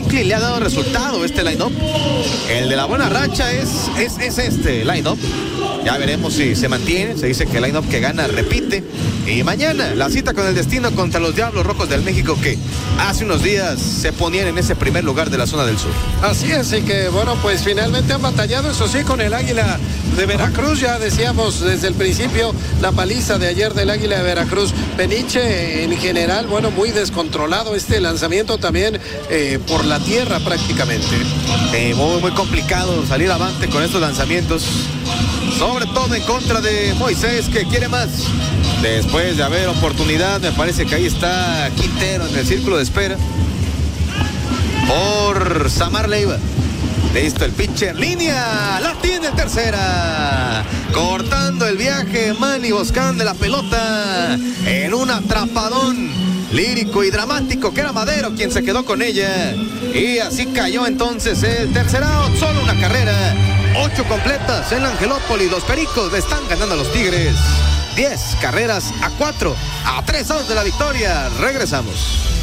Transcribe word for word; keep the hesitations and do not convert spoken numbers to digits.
Oakley le ha dado resultado este line-up. El de la buena racha es, es, es este line-up. Ya veremos si se mantiene. Se dice que el line-up que gana repite. Y mañana la cita con el destino contra los Diablos Rojos del México, que hace unos días se ponían en ese primer lugar de la zona del sur. Así es, y que bueno, pues finalmente han batallado, eso sí, con el Águila de Veracruz. Ya decíamos desde el principio la paliza de ayer del Águila de Veracruz. Peniche en general, bueno, muy descontrolado este lanzamiento también eh, por la tierra prácticamente. Eh, muy, muy complicado salir avante con estos lanzamientos, sobre todo en contra de Moisés, que quiere más. Después de haber oportunidad, me parece que ahí está Quintero en el círculo de espera por Samar Leiva. Listo el pitcher, línea, la tiene en tercera, cortando el viaje Manny Boscán de la pelota en un atrapadón lírico y dramático que era Madero quien se quedó con ella, y así cayó entonces el tercer out. Solo una carrera, ocho completas en Angelópolis. Los Pericos le están ganando a los Tigres diez carreras a cuatro, a tres outs de la victoria. Regresamos.